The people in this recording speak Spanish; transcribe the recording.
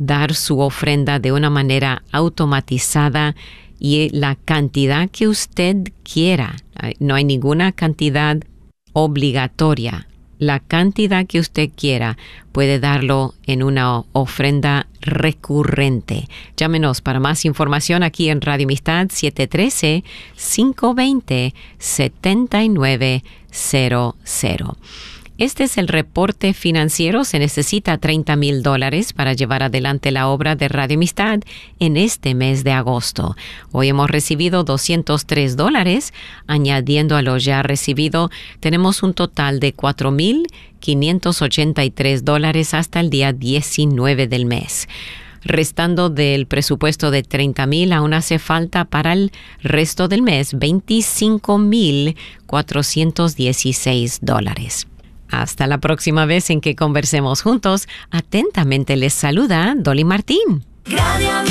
dar su ofrenda de una manera automatizada y la cantidad que usted quiera. No hay ninguna cantidad obligatoria. La cantidad que usted quiera puede darlo en una ofrenda recurrente. Llámenos para más información aquí en Radio Amistad 713-520-7900. Este es el reporte financiero. Se necesita $30,000 para llevar adelante la obra de Radio Amistad en este mes de agosto. Hoy hemos recibido $203. Añadiendo a lo ya recibido, tenemos un total de $4,583 hasta el día 19 del mes. Restando del presupuesto de $30,000, aún hace falta para el resto del mes $25,416. Hasta la próxima vez en que conversemos juntos. Atentamente les saluda Dolly Martín.